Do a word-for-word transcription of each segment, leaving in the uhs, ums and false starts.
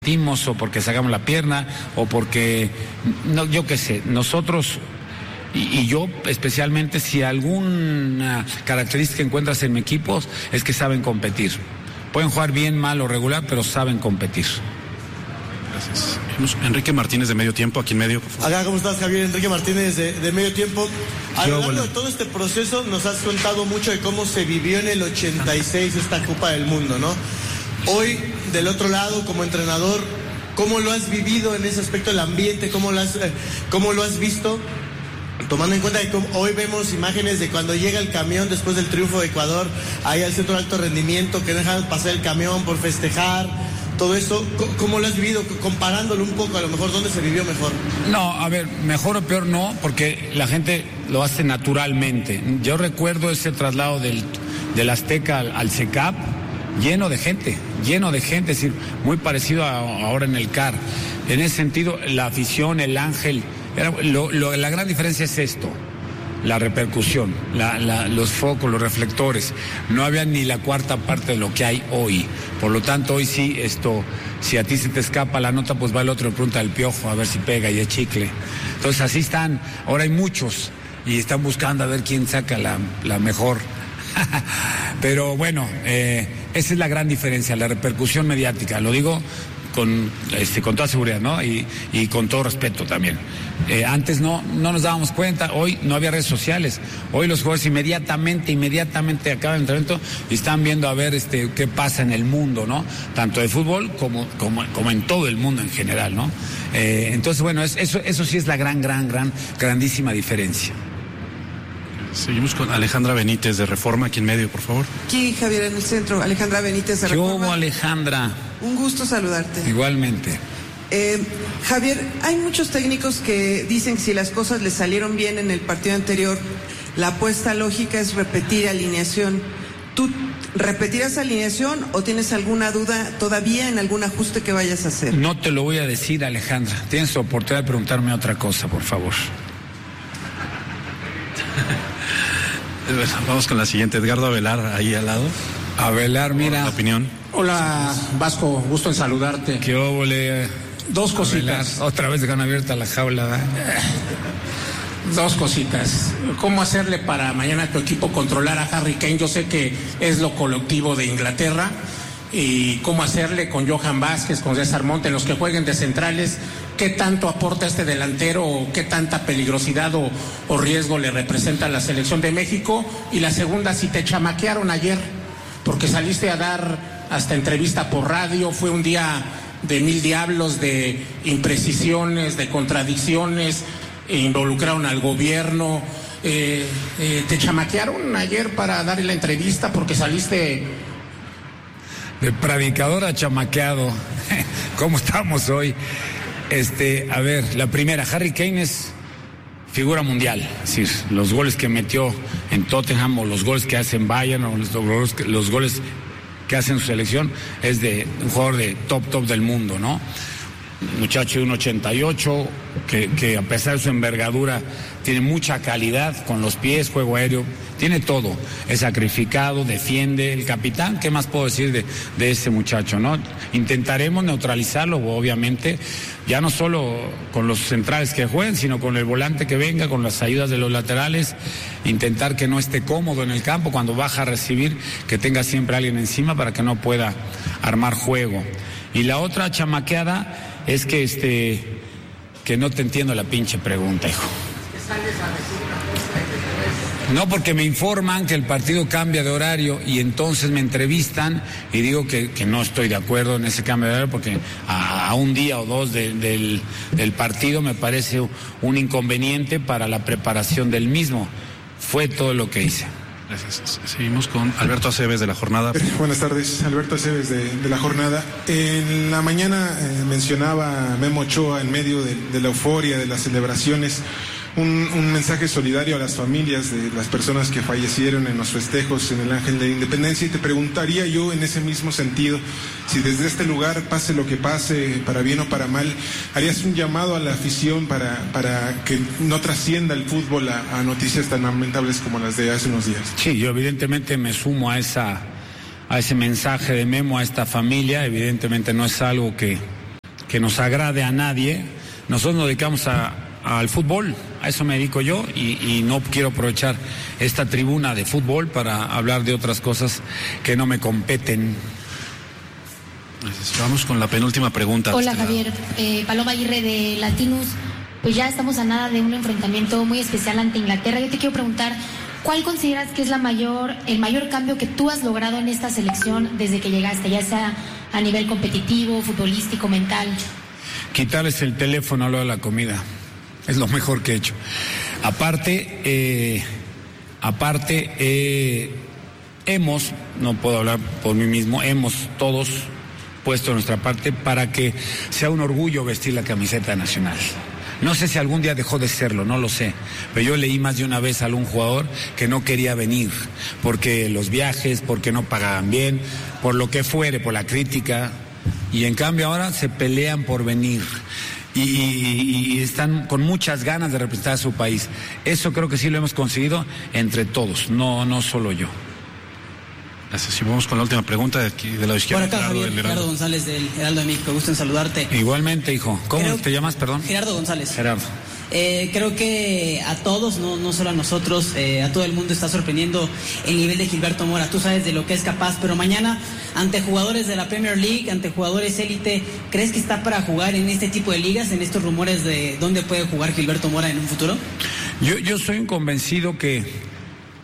Timos o porque sacamos la pierna o porque, no, yo qué sé, nosotros y, y yo especialmente, si alguna característica encuentras en mi equipo es que saben competir. Pueden jugar bien, mal o regular, pero saben competir. Gracias. Enrique Martínez de Medio Tiempo, aquí en medio, por favor. Acá, ¿cómo estás, Javier? Enrique Martínez de, de Medio Tiempo. A lo largo de todo este proceso nos has contado mucho de cómo se vivió en el ochenta y seis esta Copa del Mundo, ¿no? Hoy, del otro lado, como entrenador, ¿cómo lo has vivido en ese aspecto del ambiente? ¿Cómo lo has, eh, cómo lo has visto? Tomando en cuenta que hoy vemos imágenes de cuando llega el camión después del triunfo de Ecuador, ahí al centro de alto rendimiento, que dejan pasar el camión por festejar, todo eso, ¿cómo lo has vivido? Comparándolo un poco, a lo mejor, ¿dónde se vivió mejor? No, a ver, mejor o peor no, porque la gente lo hace naturalmente. Yo recuerdo ese traslado del, del Azteca al, al C E C A P, lleno de gente, lleno de gente, es decir, muy parecido a ahora en el C A R. En ese sentido, la afición, el ángel, era, lo, lo, la gran diferencia es esto, la repercusión, la, la, los focos, los reflectores. No había ni la cuarta parte de lo que hay hoy. Por lo tanto, hoy sí, esto, si a ti se te escapa la nota, pues va el otro y pregunta al Piojo a ver si pega y es chicle. Entonces así están, ahora hay muchos y están buscando a ver quién saca la, la mejor. Pero bueno, eh, esa es la gran diferencia, la repercusión mediática, lo digo con, este, con toda seguridad, ¿no? Y, y con todo respeto también. Eh, antes no, no nos dábamos cuenta, hoy no había redes sociales, hoy los jugadores inmediatamente, inmediatamente acaban el entrenamiento y están viendo a ver este, qué pasa en el mundo, ¿no? Tanto de fútbol como, como, como en todo el mundo en general, ¿no? Eh, entonces, bueno, es, eso, eso sí es la gran, gran, gran, grandísima diferencia. Seguimos con Alejandra Benítez de Reforma, aquí en medio, por favor. Aquí, Javier, en el centro. Alejandra Benítez de Reforma. ¿Qué hubo, Alejandra? Un gusto saludarte. Igualmente. Eh, Javier, hay muchos técnicos que dicen que si las cosas les salieron bien en el partido anterior, la apuesta lógica es repetir alineación. ¿Tú repetirás alineación o tienes alguna duda todavía en algún ajuste que vayas a hacer? No te lo voy a decir, Alejandra. Tienes la oportunidad de preguntarme otra cosa, por favor. Vamos con la siguiente, Edgardo Avelar, ahí al lado. Avelar, mira. La opinión. Hola, Vasco, gusto en saludarte. Qué óvole. Dos cositas. Avelar, otra vez dejaron abierta la jaula, ¿verdad? Dos cositas. ¿Cómo hacerle para mañana tu equipo controlar a Harry Kane? Yo sé que es lo colectivo de Inglaterra. Y cómo hacerle con Johan Vázquez, con César Monte, los que jueguen de centrales. ¿Qué tanto aporta este delantero o qué tanta peligrosidad o, o riesgo le representa a la selección de México? Y la segunda, si te chamaquearon ayer, porque saliste a dar hasta entrevista por radio, fue un día de mil diablos, de imprecisiones, de contradicciones, e involucraron al gobierno. Eh, eh, ¿Te chamaquearon ayer para dar la entrevista porque saliste...? De predicador a chamaqueado. ¿Cómo estamos hoy? Este, a ver, la primera, Harry Kane es figura mundial. Es decir, los goles que metió en Tottenham o los goles que hace en Bayern o los, los, los goles que hace en su selección es de un jugador de top, top del mundo, ¿no? Muchacho de uno ochenta y ocho, que, que a pesar de su envergadura tiene mucha calidad con los pies, juego aéreo, tiene todo, es sacrificado, defiende, el capitán. ¿Qué más puedo decir de, de ese muchacho, no? Intentaremos neutralizarlo, obviamente, ya no solo con los centrales que jueguen, sino con el volante que venga, con las ayudas de los laterales, intentar que no esté cómodo en el campo, cuando baja a recibir, que tenga siempre alguien encima para que no pueda armar juego. Y la otra chamaqueada es que este que no te entiendo la pinche pregunta, hijo. No, porque me informan que el partido cambia de horario y entonces me entrevistan y digo que, que no estoy de acuerdo en ese cambio de horario porque a, a un día o dos de, del, del partido me parece un inconveniente para la preparación del mismo. Fue todo lo que hice. Gracias. Seguimos con Alberto Aceves de La Jornada. Buenas tardes, Alberto Aceves de, de La Jornada. En la mañana eh, mencionaba Memo Ochoa en medio de, de la euforia, de las celebraciones, un, un mensaje solidario a las familias de las personas que fallecieron en los festejos en el Ángel de la Independencia, y te preguntaría yo en ese mismo sentido, si desde este lugar, pase lo que pase, para bien o para mal, harías un llamado a la afición para, para que no trascienda el fútbol a, a noticias tan lamentables como las de hace unos días. Sí, yo evidentemente me sumo a esa, a ese mensaje de Memo, a esta familia. Evidentemente no es algo que que nos agrade a nadie. Nosotros nos dedicamos a, a, al fútbol, a eso me dedico yo, y, y no quiero aprovechar esta tribuna de fútbol para hablar de otras cosas que no me competen. Vamos con la penúltima pregunta. Hola Javier, eh, Paloma Aguirre de Latinus. Pues ya estamos a nada de un enfrentamiento muy especial ante Inglaterra. Yo te quiero preguntar, ¿cuál consideras que es la mayor, el mayor cambio que tú has logrado en esta selección desde que llegaste, ya sea a nivel competitivo, futbolístico, mental? Quitarles el teléfono a lo de la comida. Es lo mejor que he hecho. Aparte, eh, aparte, eh, hemos, no puedo hablar por mí mismo, hemos todos puesto nuestra parte para que sea un orgullo vestir la camiseta nacional. No sé si algún día dejó de serlo, no lo sé, pero yo leí más de una vez a algún jugador que no quería venir, porque los viajes, porque no pagaban bien, por lo que fuere, por la crítica, y en cambio ahora se pelean por venir. Y, y, y están con muchas ganas de representar a su país. Eso creo que sí lo hemos conseguido entre todos, no, no solo yo. Gracias. Y vamos con la última pregunta de aquí, de la izquierda. Por acá, Gerardo, Javier, Gerardo González del Heraldo de México. Gusto en saludarte. Igualmente, hijo. ¿Cómo creo, te llamas, perdón? Gerardo González. Gerardo. Eh, creo que a todos, no, no solo a nosotros, eh, a todo el mundo está sorprendiendo el nivel de Gilberto Mora. Tú sabes de lo que es capaz, pero mañana, ante jugadores de la Premier League, ante jugadores élite, ¿crees que está para jugar en este tipo de ligas, en estos rumores de dónde puede jugar Gilberto Mora en un futuro? Yo, yo soy un convencido que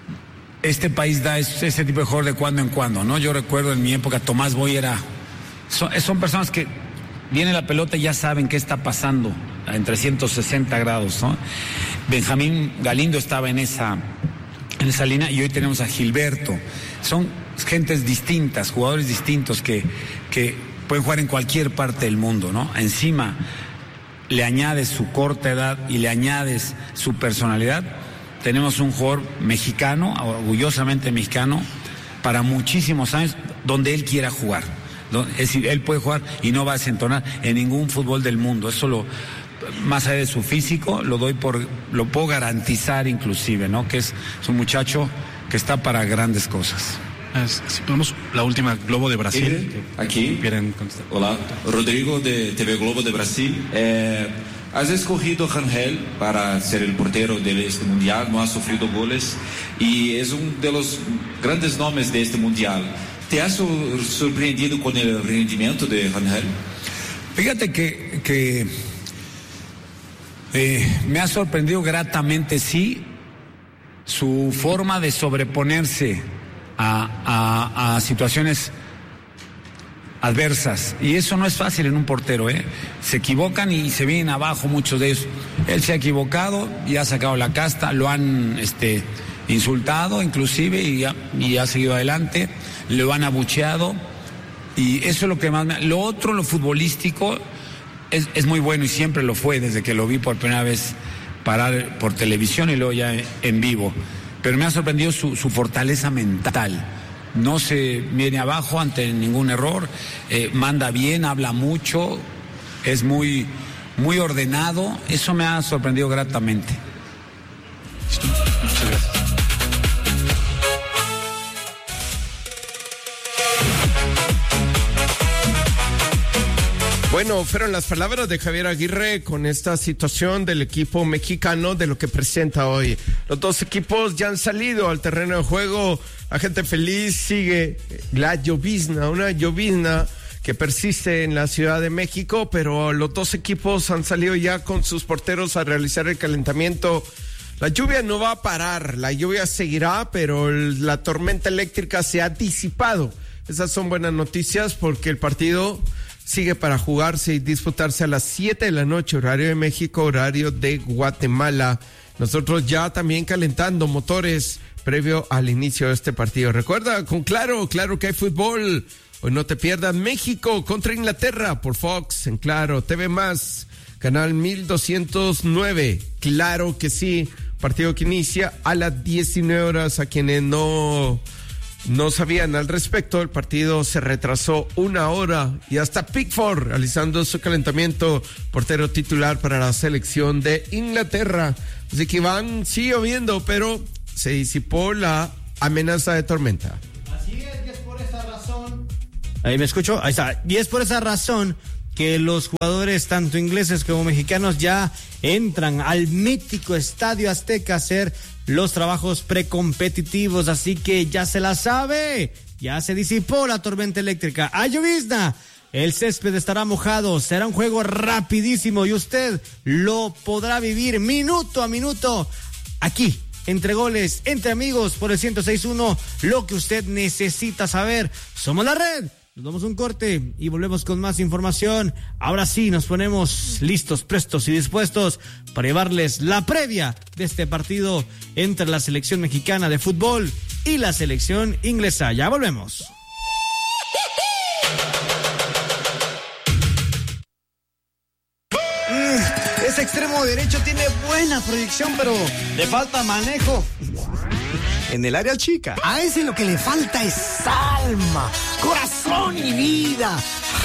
este país da ese tipo de jugador de cuando en cuando, ¿no? Yo recuerdo en mi época, Tomás Boy era... Son, son personas que viene la pelota y ya saben qué está pasando en trescientos sesenta grados, ¿no? Benjamín Galindo estaba en esa, en esa línea y hoy tenemos a Gilberto. Son gentes distintas, jugadores distintos que, que pueden jugar en cualquier parte del mundo, ¿no? Encima le añades su corta edad y le añades su personalidad. Tenemos un jugador mexicano, orgullosamente mexicano, para muchísimos años, donde él quiera jugar. Es decir, él puede jugar y no va a desentonar en ningún fútbol del mundo. Eso lo, más allá de su físico, lo doy por, lo puedo garantizar inclusive, ¿no? Que es, es un muchacho que está para grandes cosas. Si ponemos la última, Globo de Brasil. Aquí. Hola, Rodrigo de T V Globo de Brasil. Eh, has escogido a Ángel para ser el portero de este mundial, no ha sufrido goles y es uno de los grandes nombres de este mundial. ¿Te has sorprendido con el rendimiento de Ángel? Fíjate que, que eh, me ha sorprendido gratamente, sí, su forma de sobreponerse a, a, a situaciones adversas, y eso no es fácil en un portero, ¿eh? Se equivocan y se vienen abajo muchos de ellos. Él se ha equivocado y ha sacado la casta, lo han este, insultado inclusive y ha, y ha seguido adelante, lo han abucheado y eso es lo que más me... Lo otro, lo futbolístico, es, es muy bueno y siempre lo fue desde que lo vi por primera vez parar por televisión y luego ya en vivo, pero me ha sorprendido su, su fortaleza mental. No se viene abajo ante ningún error, eh, manda bien, habla mucho, es muy, muy ordenado. Eso me ha sorprendido gratamente. Muchas gracias. Bueno, fueron las palabras de Javier Aguirre con esta situación del equipo mexicano, de lo que presenta hoy. Los dos equipos ya han salido al terreno de juego. La gente feliz, sigue la llovizna, una llovizna que persiste en la Ciudad de México, pero los dos equipos han salido ya con sus porteros a realizar el calentamiento. La lluvia no va a parar, la lluvia seguirá, pero el, la tormenta eléctrica se ha disipado. Esas son buenas noticias porque el partido sigue para jugarse y disputarse a las siete de la noche, horario de México, horario de Guatemala. Nosotros ya también calentando motores previo al inicio de este partido. Recuerda, con Claro, Claro que hay fútbol. Hoy no te pierdas México contra Inglaterra por Fox, en Claro, T V Más, canal mil doscientos nueve. Claro que sí, partido que inicia a las diecinueve horas. A quienes no... No sabían al respecto, el partido se retrasó una hora y hasta Pickford realizando su calentamiento, portero titular para la selección de Inglaterra. Así que van, sigue lloviendo, pero se disipó la amenaza de tormenta. Así es, y es por esa razón. Ahí me escucho, ahí está. Y es por esa razón que los jugadores, tanto ingleses como mexicanos, ya entran al mítico Estadio Azteca a hacer los trabajos precompetitivos, así que ya se la sabe, ya se disipó la tormenta eléctrica, hay llovizna, el césped estará mojado, será un juego rapidísimo y usted lo podrá vivir minuto a minuto aquí, entre goles, entre amigos, por el ciento seis punto uno, lo que usted necesita saber. Somos la red. Nos damos un corte y volvemos con más información. Ahora sí, nos ponemos listos, prestos y dispuestos para llevarles la previa de este partido entre la selección mexicana de fútbol y la selección inglesa. Ya volvemos. Ese extremo derecho tiene buena proyección, pero le falta manejo en el área chica. A ese lo que le falta es alma, corazón y vida.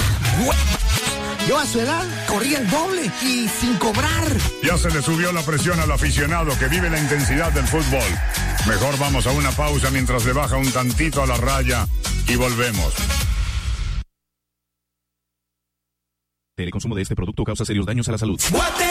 Yo a su edad corría el doble y sin cobrar. Ya se le subió la presión al aficionado que vive la intensidad del fútbol. Mejor vamos a una pausa mientras le baja un tantito a la raya y volvemos. El consumo de este producto causa serios daños a la salud. Guate